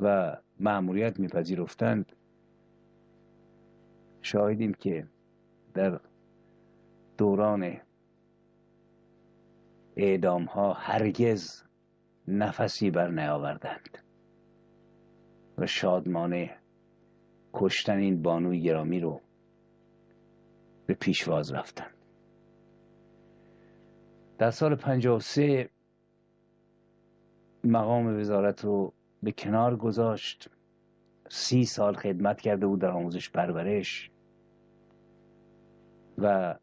و مأموریت میپذیرفتند، شاهدیم که در دوران اعدام ها هرگز نفسی بر نیاوردند و شادمانه کشتن این بانوی گرامی رو به پیشواز رفتند. در سال 53 مقام وزارت رو به کنار گذاشت. 30 سال خدمت کرده بود در آموزش پرورش و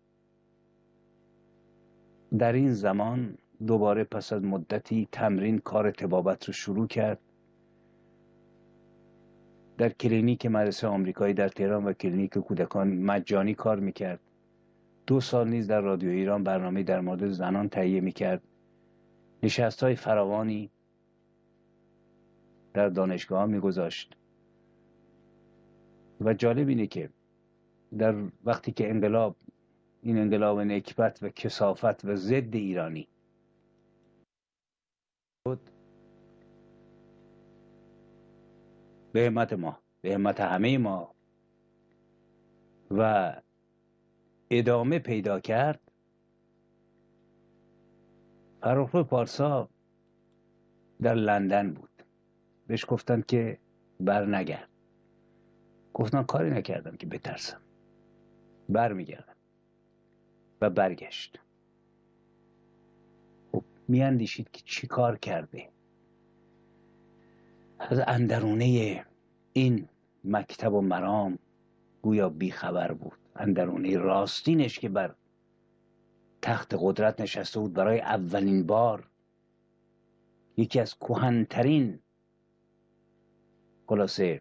در این زمان دوباره پس از مدتی تمرین کار طبابت رو شروع کرد. در کلینیک مدرسه آمریکایی در تهران و کلینیک کودکان مجانی کار میکرد. 2 سال نیز در رادیو ایران برنامه در مورد زنان تهیه میکرد. نشست‌های فراوانی در دانشگاه میگذاشت و جالب اینه که در وقتی که این انقلاب نکبت و کثافت و ضد ایرانی بود، به همت ما، به همت همه ما و ادامه پیدا کرد، فرخ پارسا در لندن بود. بهش گفتن که بر نگرد. گفتن کاری نکردم که بترسم، بر میگردم و برگشت. میاندیشید که چی کار کرده. از اندرونه این مکتب و مرام گویا بیخبر بود. اندرونه راستینش که بر تخت قدرت نشسته بود برای اولین بار یکی از کهن‌ترین خلاصه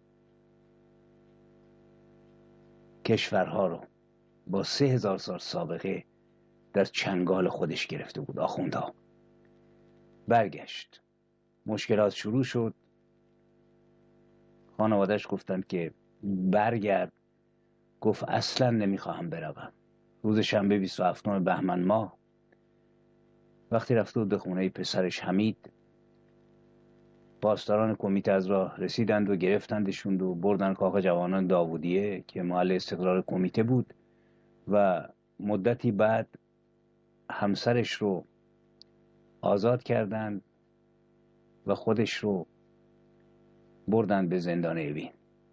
کشورها رو با 3000 سال سابقه در چنگال خودش گرفته بود. آخوندها برگشت، مشکلات شروع شد. خانواده‌اش گفتند که برگرد. گفت اصلا نمیخواهم بروم. روز شنبه 27 بهمن ماه وقتی رفته بود به خونه پسرش حمید، پاسداران کمیته از راه رسیدند و گرفتندشون و بردن کاخ جوانان داوودیه که محل استقرار کمیته بود و مدتی بعد همسرش رو آزاد کردند و خودش رو بردن به زندان اوین.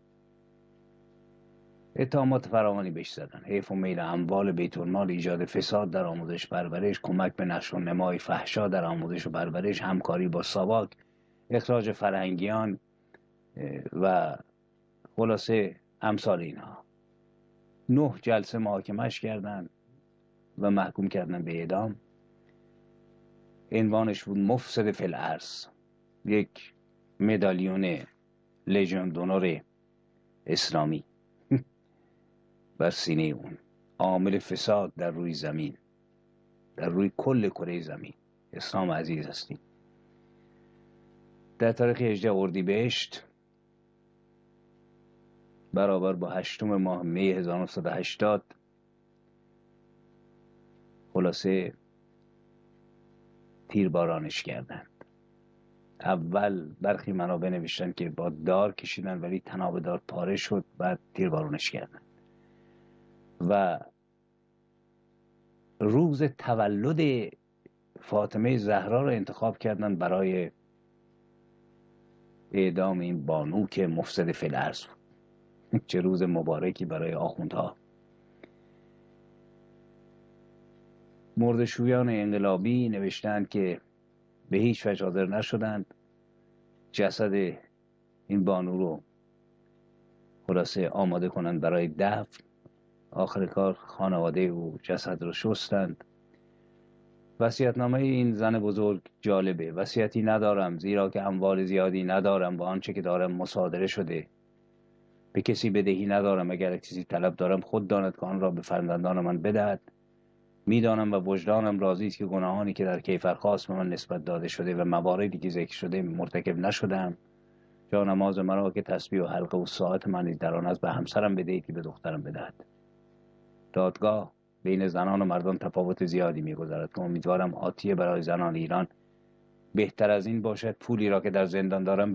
اتهامات فراوانی بهش زدن: حیف و میل اموال بیت المال، ایجاد فساد در آموزش پرورش، کمک به نشر و نمای فحشا در آموزش و پرورش، همکاری با ساواک، اخراج فرهنگیان و خلاصه امثال اینها. 9 جلسه محاکمش کردند و محکوم کردن به اعدام. عنوانش بود مفسد فی الارض. یک مدالیون لژیون دونور اسلامی بر سینه اون. عامل فساد در روی زمین، در روی کل کره زمین. اسلام عزیز هستیم. در تاریخ 18 اردیبهشت برابر با 8 ماه می 1980 خلاصه تیربارانش کردند. اول برخی منابع نوشتن که با دار کشیدن ولی تناب دار پاره شد، بعد تیربارانش کردند. و روز تولد فاطمه زهرا رو انتخاب کردن برای اعدام این بانو که مفسد فی الارض بود. چه روز مبارکی برای آخوندها. مردشویان انقلابی نوشتند که به هیچ وجه حاضر نشدند جسد این بانو رو خلاصه آماده کنند برای دفن. آخر کار خانواده او جسد رو شستند. وصیت‌نامه این زن بزرگ جالبه: وصیتی ندارم زیرا که اموال زیادی ندارم و آنچه که دارم مصادره شده. به کسی بدهی ندارم، اگر کسی طلب دارم خود داند که آن را به فرزندان من بدهد. میدانم و وجدانم راضی است که گناهانی که در کیفرخواست به من نسبت داده شده و مواردی که ذکر شده مرتکب نشدم. جا نماز مرا که تسبیح و حلقه و ساعت من در آن است به همسرم بدهید که به دخترم بدهد. دادگاه بین زنان و مردان تفاوت زیادی می‌گذارد که امیدوارم آتیه برای زنان ایران بهتر از این باشد. پولی را که در زندان دارم